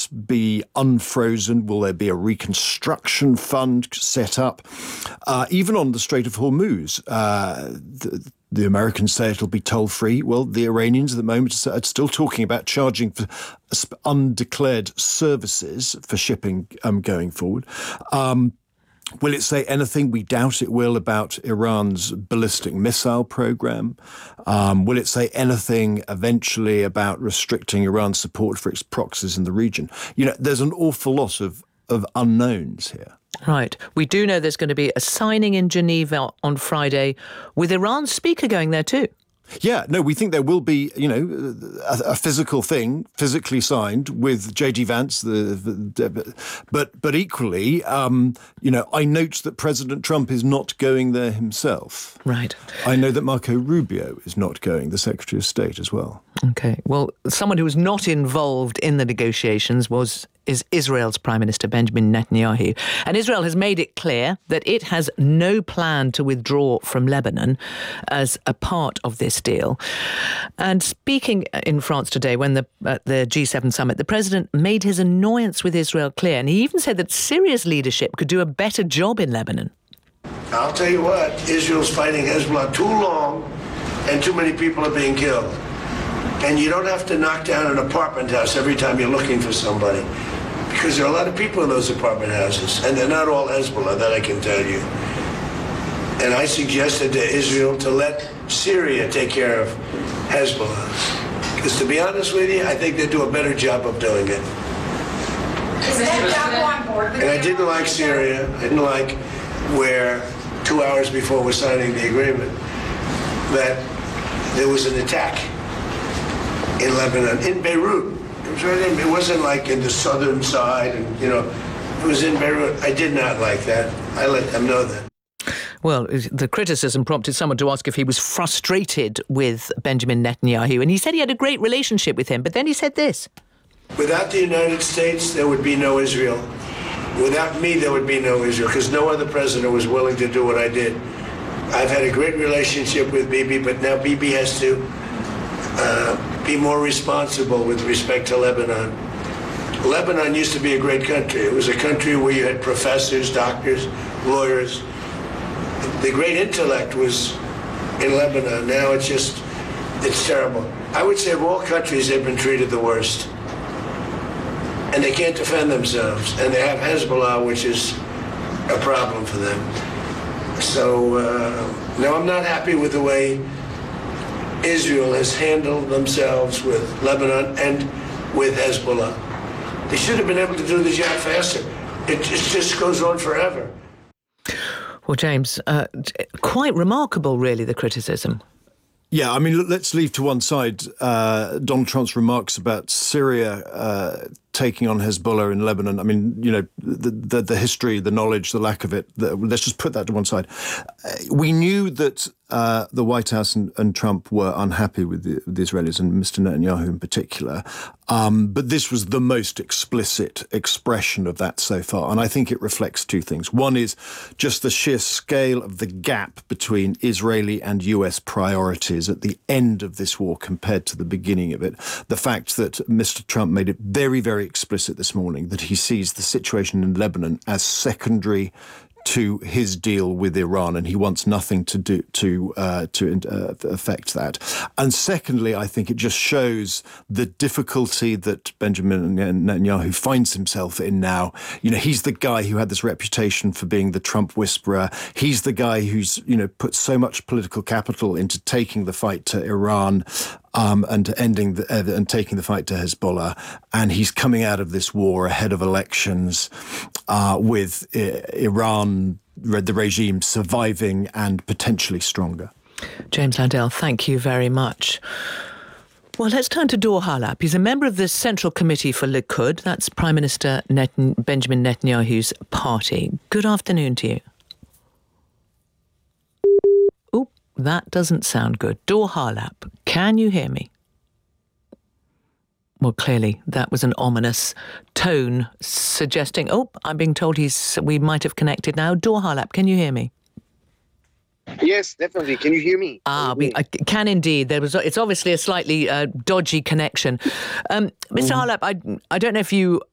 be unfrozen? Will there be a reconstruction fund set up? Even on the Strait of Hormuz, the Americans say it'll be toll-free. Well, the Iranians at the moment are still talking about charging for undeclared services for shipping going forward. Will it say anything? We doubt it will, about Iran's ballistic missile program. Will it say anything eventually about restricting Iran's support for its proxies in the region? There's an awful lot of unknowns here. Right. We do know there's going to be a signing in Geneva on Friday with Iran's speaker going there too. Yeah, no, we think there will be, a physical thing, physically signed with J.D. Vance. But equally, I note that President Trump is not going there himself. Right. I know that Marco Rubio is not going, the Secretary of State as well. Okay. Well, someone who was not involved in the negotiations is Israel's Prime Minister Benjamin Netanyahu. And Israel has made it clear that it has no plan to withdraw from Lebanon as a part of this deal. And speaking in France today, when the G7 summit, the president made his annoyance with Israel clear. And he even said that Syria's leadership could do a better job in Lebanon. I'll tell you what, Israel's fighting Hezbollah too long and too many people are being killed. And you don't have to knock down an apartment house every time you're looking for somebody, because there are a lot of people in those apartment houses, and they're not all Hezbollah, that I can tell you. And I suggested to Israel to let Syria take care of Hezbollah. Because to be honest with you, I think they do a better job of doing it. And I didn't like Syria. I didn't like where 2 hours before we're signing the agreement that there was an attack in Lebanon, in Beirut. It was right in, it wasn't like in the southern side, and it was in Beirut. I did not like that. I let them know that. Well, the criticism prompted someone to ask if he was frustrated with Benjamin Netanyahu, and he said he had a great relationship with him, but then he said this. Without the United States, there would be no Israel. Without me, there would be no Israel, because no other president was willing to do what I did. I've had a great relationship with Bibi, but now Bibi has to be more responsible with respect to Lebanon. Lebanon used to be a great country. It was a country where you had professors, doctors, lawyers. The great intellect was in Lebanon. Now it's terrible. I would say of all countries, they've been treated the worst. And they can't defend themselves. And they have Hezbollah, which is a problem for them. So, no, I'm not happy with the way Israel has handled themselves with Lebanon and with Hezbollah. They should have been able to do the job faster. It just goes on forever. Well, James, quite remarkable, really, the criticism. Yeah, I mean, let's leave to one side Donald Trump's remarks about Syria taking on Hezbollah in Lebanon. I mean, the history, the knowledge, the lack of it, let's just put that to one side. We knew that the White House and Trump were unhappy with the Israelis, and Mr. Netanyahu in particular. But this was the most explicit expression of that so far. And I think it reflects two things. One is just the sheer scale of the gap between Israeli and US priorities at the end of this war compared to the beginning of it. The fact that Mr. Trump made it very, very explicit this morning that he sees the situation in Lebanon as secondary to his deal with Iran, and he wants nothing to do to affect that. And secondly, I think it just shows the difficulty that Benjamin Netanyahu finds himself in now. He's the guy who had this reputation for being the Trump whisperer. He's the guy who's put so much political capital into taking the fight to Iran. And taking the fight to Hezbollah, and he's coming out of this war ahead of elections with Iran, the regime surviving and potentially stronger. James Landell, thank you very much. Well, let's turn to Dor Halap. He's a member of the Central Committee for Likud. That's Prime Minister Benjamin Netanyahu's party. Good afternoon to you. That doesn't sound good. Dor Halap, can you hear me? Well, clearly that was an ominous tone suggesting, I'm being told we might have connected now. Dor Halap, can you hear me? Yes, definitely. Can you hear me? I can indeed. It's obviously a slightly dodgy connection. Mr. Halap, I don't know if you